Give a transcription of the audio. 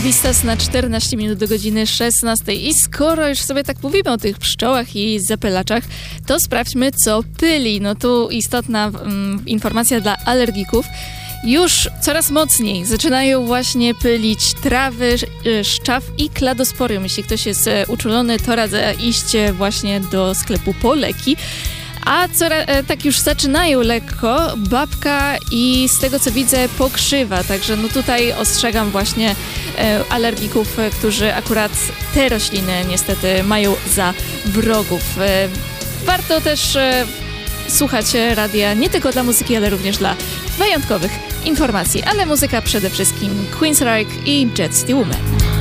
Vistas na 14 minut do godziny 16. I skoro już sobie tak mówimy o tych pszczołach i zapylaczach, to sprawdźmy, co pyli. No tu istotna informacja dla alergików. Już coraz mocniej zaczynają właśnie pylić trawy, szczaw i kladosporium. Jeśli ktoś jest uczulony, to radzę iść właśnie do sklepu po leki. A tak już zaczynają lekko babka i z tego co widzę pokrzywa, także no tutaj ostrzegam właśnie alergików, którzy akurat te rośliny niestety mają za wrogów. Warto też słuchać radia nie tylko dla muzyki, ale również dla wyjątkowych informacji, ale muzyka przede wszystkim Queensryche i Jet Steelman.